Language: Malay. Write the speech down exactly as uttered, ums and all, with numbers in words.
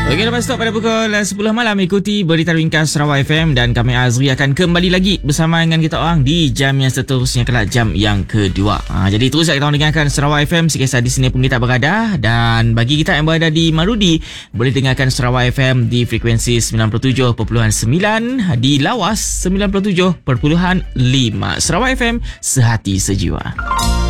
Okey, lepas stop pada pukul sepuluh malam, ikuti Berita Ringkas Sarawak F M dan kami Azri akan kembali lagi bersama dengan kita orang di jam yang seterusnya, kelak jam yang kedua. Ha, jadi terus kita orang dengarkan Sarawak F M, sekisar di sini pun kita berada, dan bagi kita yang berada di Marudi boleh dengarkan Sarawak F M di frekuensi sembilan puluh tujuh perpuluhan sembilan, di Lawas sembilan puluh tujuh perpuluhan lima. Sarawak F M, sehati sejiwa.